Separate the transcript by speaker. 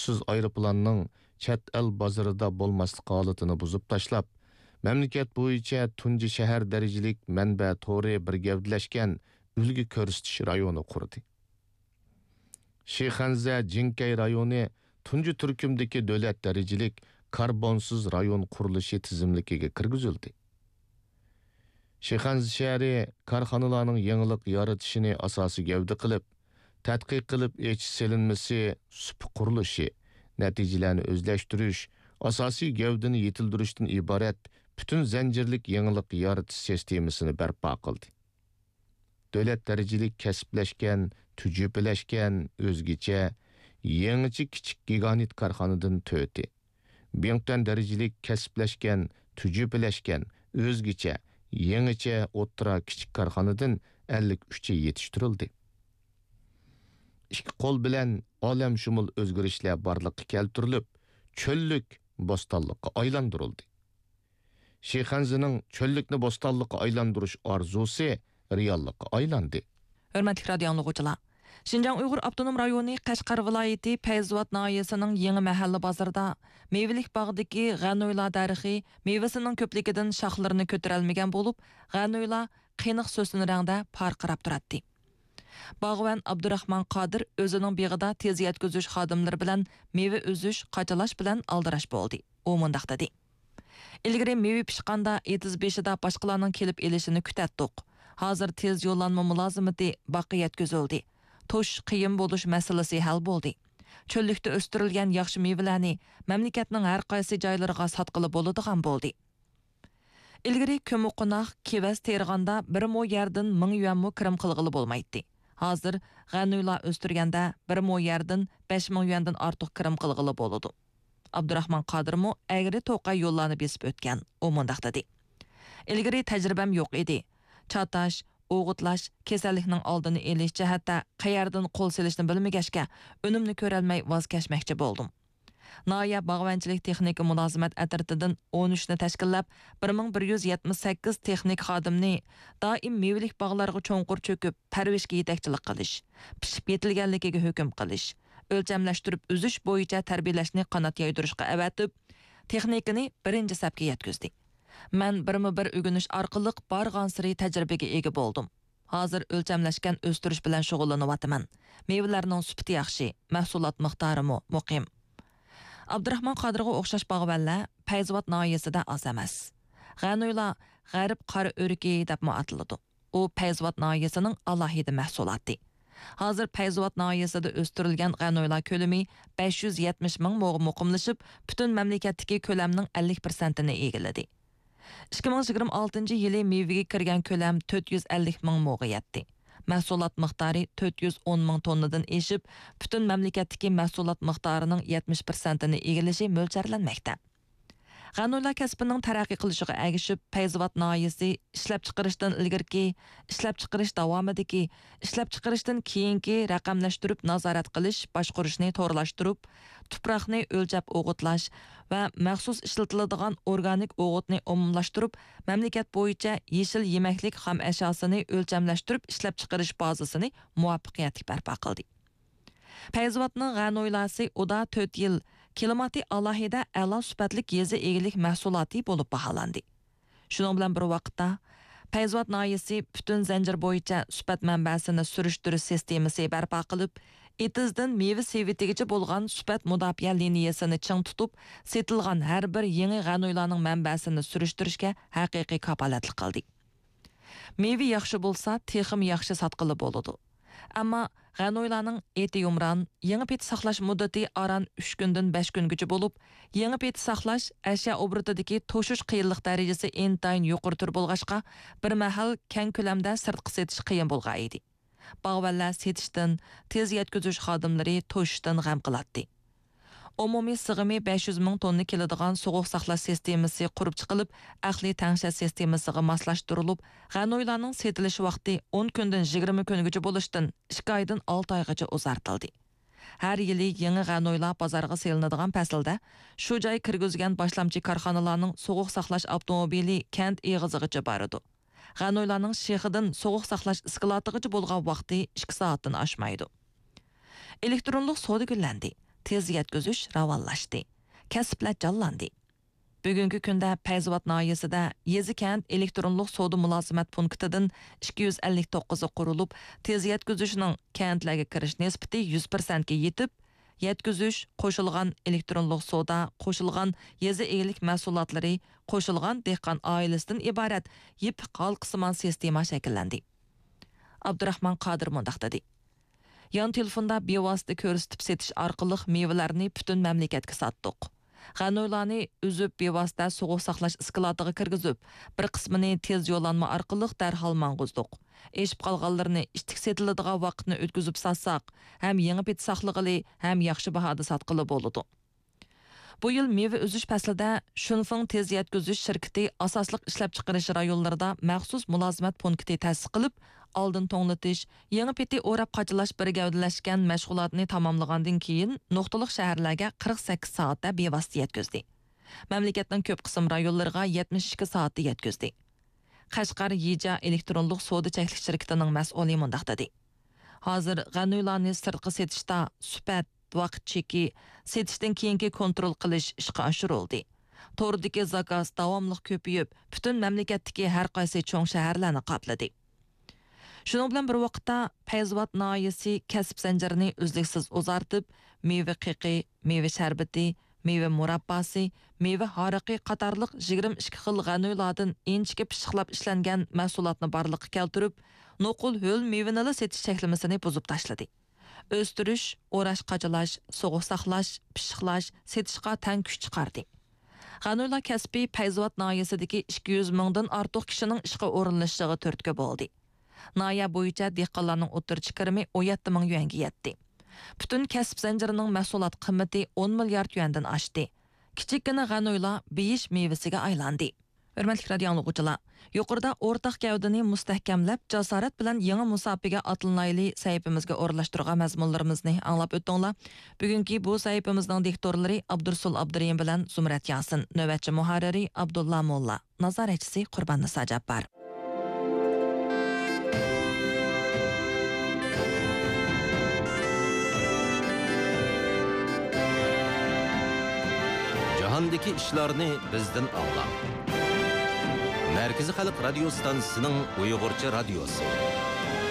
Speaker 1: uçuşsuz aeroplanning chet el bozorida bo'lmaslik holatini buzib tashlab, mamlakat bo'yicha tunji shahar darajalik manba to'g'ri bir gavdlashgan ulgi ko'rsatish rayoni qurdi. Sheyxanza Jinkay rayoni tunji turkumdagi davlat darajalik karbonsiz rayon qurilishi tizimligiga kirgizildi. Sheyxanza shahri korxonalarning yangilik yaratishini asosiy gavda qilib, tadqiq qilib echish selinmasi, sup qurilishi, natijalarni o'zlashtirish, asosiy gavdani yetildirishdan iborat butun zanjirlik yangilik yaratish sistemasini barpo qildi. Davlat darajalik kasblashgan, tujubelashgan, o'zgacha, yangicha kichik giganit korxonadan to'ti. Biyongtan darajalik kasblashgan, tujubelashgan, o'zgacha, yangicha o'ttira kichik korxonadan 53 yetishtirildi. İki qo'l bilan olam shumul o'zgarishlar borliqqa keltirilib, cho'llik bo'stonlikqa aylantirildi. Sheyxanzaning cho'llikni bo'stonlikqa aylantirish orzusi reallikqa aylandi.
Speaker 2: Hörmətli radio dinləyicilər, Şinjan Uyghur Avtonom rayonu Qashqar viloyati Fayzvat nahiyəsinin yeni mahalli bozorida meyvelik bağdagi g'anoylar darixi meyvasining ko'pligidan shoxlarini ko'tarolmagan bo'lib, g'anoylar qiyniq so'sin rangda parqirab turadi. Bağvan Abdurrahman Qadir o'zining beg'ida tez yetkazish xodimlari bilan meyve o'zish, qachalash bilan aldirash bo'ldi. U mundaq dedi: "Ilgari meyve pishqanda 75da boshqalarning kelib elishini kutatdik. Hozir tez yo'llanma mulozimati baqa yetkazildi. To'sh qiyin bo'lish masalasi hal bo'ldi. Cho'llikda o'stirilgan yaxshi meyvelarni mamlakatning har qaysi joylariga sotqili bo'ladigan bo'ldi." Ilgari ko'muqonoq kevas terganda 1 mo yerdan 1000 yuan mo kirim qilg'ili bo'lmaydi. Hozir g'anoylar o'stirganda 1 mo yerdan 5000 yuandan ortiq kirim qilg'ili bo'ladi. Abdurrahman Qodirmo agri to'qa yo'llarni besib o'tgan. U mundaq dedi: "Ilgari tajribam yo'q edi. Chatash, o'g'itlash, kasallikning oldini olish jihatda qayerdan qo'l silishni bilmagashga unumni ko'rolmay voz kechmoqchi bo'ldim. Noya bog'vanchilik texnika mulozimat atritidan 13 ni tashkillab, 1178 texnik xodimni doim mevalik bog'larga cho'nqur cho'kib, parvishga yetakchilik qilish, pishib yetilganligiga hukm qilish, o'lchamlashtirib uzish bo'yicha tarbiyalashni qanot yaydirishga avatib, texnikani birinchi safga yetkazdi. Men bir o'g'inish orqali borgan-sari tajribaga ega bo'ldim. Hozir o'lchamlashgan o'stirish bilan shug'ullanyapman. Mevlarning sifati yaxshi, mahsulot miqdori muqim. Abdurrahman Qodirga o'xshash bog'vanlar Fayzvat nahiyasida oz emas. G'anoylar g'arib qora o'riki deb ataladi. U Fayzvat nahiyasining alohida mahsuloti. Hozir Fayzvat nahiyasida o'stirilgan g'anoylar ko'lami 570 ming mo'g' muqimlashib, butun mamlakatdagi ko'lamning 50%ni egalladi. 2026 yili meyvega kirgan ko'lam 450 ming mo'g' yetdi. Mahsulot miqdori 410 ming tonnadan eshib, butun mamlakatdagi mahsulot miqdorining 70%ni egallashi mo'ljallanmoqda. G'anoylar kasbining taraqqiy qilishiga ergishib, Fayzvat nahiyasi ishlab chiqarishdan ilgirki, ishlab chiqarish davomidagi, ishlab chiqarishdan keyingi raqamlashtirib nazorat qilish, boshqarishni to'g'rilashtirib, tuproqni o'lchab o'g'itlash va maxsus ishlatiladigan organik o'g'itni umumlashtirib, mamlakat bo'yicha yeshil yemaklik xam ashosini o'lchamlashtirib ishlab chiqarish bazasini muvaffaqiyatli barpo qildi. Fayzvatning g'anoylasi uda 4 yil kilomati alohida a'lo sifatlik yezi egilik mahsuloti bo'lib baholandi. Shuning bilan bir vaqtda Fayzvat nahiyasi butun zanjir bo'yicha sifat manbasini surishtirish sistemasi barpo qilib, etizdan meva sevitigacha bo'lgan sifat mudofiya liniyasini ching tutib, setilgan har bir yangi g'anoylarning manbasini surishtirishga haqiqiy kafolatlik qildi. Meva yaxshi bo'lsa, texim yaxshi sotqili bo'ladi. Ammo g'anoylarning eti yumran, yangi pet saqlash muddati aran 3 kundan 5 kungacha bo'lib, yangi pet saqlash ashyo obratidagi to'shish qiyinlik darajasi intayin yuqori tur bo'lg'ashqa, bir mahal keng ko'lamda sirtqi setish qiyin bo'lgan edi. Bog'vanlar setishdan, tez yetkazish xodimlari to'shishdan g'am qiladi. Umumiy sig'imi 500 ming tonna keladigan so'g'uq saqlash sistemasi qurib chiqilib, aqliy tangshash sistemasiga moslashtirilib, g'anoylarning setilish vaqti 10 kundan 20 kungacha bo'lishdan 2 oydan 6 oygacha uzartildi. Har yili yangi g'anoylar bozorga selinadigan faslda shu joy kirgizgan boshlamchi korxonalarning so'g'uq saqlash avtomobili kent eg'izigacha boradi. G'anoylarning shexidan so'g'uq saqlash isklatigacha bo'lgan vaqti 2 soatdan oshmaydi. Elektronlik savdo gullandi. tez yetkazish ravonlashdi. Kasblar jonlandi. Bugungi kunda Payzavot noyasida Yezi kent elektronlik savdo mulozimat punktidan 259 qurilib, tez yetkazishning kentlarga kirish nisbati 100% ga yetib, yetkazish, qo'shilgan elektronlik savdo, qo'shilgan yezi egilik mahsulotlari, qo'shilgan dehqon oilasidan iborat yipiq halqisman sistema shakllandi. Abdurahmon Qodir mundaq dedi. Yan telefonda bevosita ko'rsatib setish orqali mevalarni butun mamlakatga sotdik. G'anoylarni uzib bevosita sovuq saqlash isklatiga kirgizib, bir qismini tez yo'llanma orqali darhol mang'uzdik. Eshib qolganlarni ishtik setiladigan vaqtni o'tkazib satsak, ham yangi pet saqlig'ili, ham yaxshi bahoda sotqili bo'ladi. Bu yil meva uzish faslida Shunfeng tez yetkazish shirkati asosliq ishlab chiqarish rayonlarida maxsus mulozimat punkti ta'sis qilib, oldin to'nglatish, yangi peti o'rab qochalash bir gavdalashgan mashg'ulotni tamomlagandan keyin nuqtaliq shaharlarga 48 soatda bevosita yetkazdi. Mamlakatning ko'p qism rayonlariga 72 soatda yetkazdi. Qashqar Yija elektronlik savdo cheklik shirkatining mas'uli mundaq dedi. Hozir g'anoylarni sirtqi setishda sifat, vaqt cheki, setishdan keyingi kontrol qilish ishga oshirildi. To'rdagi zakaz davomli ko'payib, butun mamlakatdagi har qaysi cho'ng shaharlarni qopladi. Shuning bilan bir vaqtda Payzavot noyasi kasb zanjirini uzluksiz uzartib, meva qiqi, meva sharbati, meva murabbasi, meva hariqi qatorliq 22 xil g'anoylardan inchga pishiqlab ishlangan mahsulotni barliqqa keltirib, nuqul ho'l mevani setish shaklamasini buzib tashladi. O'stirish, o'rash qachalash, sovuq saqlash, pishiqlash, setishga tang kuch chiqardi. G'anoylar kasbi Payzavot noyasidagi 200 mingdan ortiq kishining ishga o'rinlashishiga turtki bo'ldi. Noya bo'yicha dehqonlarning o'tir chiqarimi 17 ming yuanga yetdi. Butun kasb zanjirining mahsulot qiymati 10 milliard yuandan oshdi. Kichikgina g'anoylar beyish mevasiga aylandi. Hurmatli radio anglag'uvchilar, yuqorida o'rtaq gavdani mustahkamlab, jasorat bilan yangi musobaqa atlanayli sayfimizga o'rlashtirgan mazmunlarimizni anglab o'tdinglar. Bugungi bu sayfimizning diktorlari Abdursul Abdurayim bilan Zumrat Yasin, navbatchi muharriri Abdulla Molla, nazoratchisi Qurbonnisa Jabbar.
Speaker 3: Jahondagi ishlarni bizdan angla. Merkezi Xalq Radio stansiyasining Uyg'urcha radiosi.